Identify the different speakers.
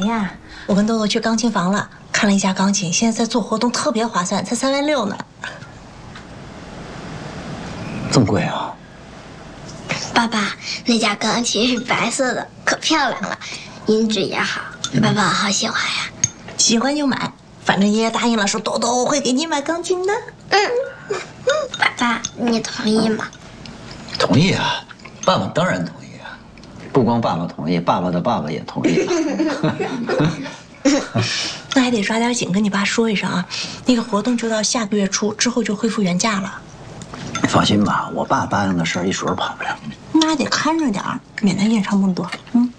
Speaker 1: 呀？我跟豆豆去钢琴房了，看了一下钢琴，现在在做活动，特别划算，才3.6万呢。
Speaker 2: 这么贵啊？
Speaker 3: 爸爸，那架钢琴是白色的，可漂亮了，音质也好，爸爸好喜欢呀。
Speaker 1: 喜欢就买，反正爷爷答应了，说豆豆我会给你买钢琴的。
Speaker 3: 爸爸，你同意吗？
Speaker 2: 同意啊，爸爸当然同意啊。不光爸爸同意，爸爸的爸爸也同意。
Speaker 1: 那还得抓点紧，跟你爸说一声啊。那个活动就到下个月初，之后就恢复原价了。
Speaker 2: 你放心吧，我爸答应的事儿一时跑不了。
Speaker 1: 那还得看着点儿，免得印上那么多。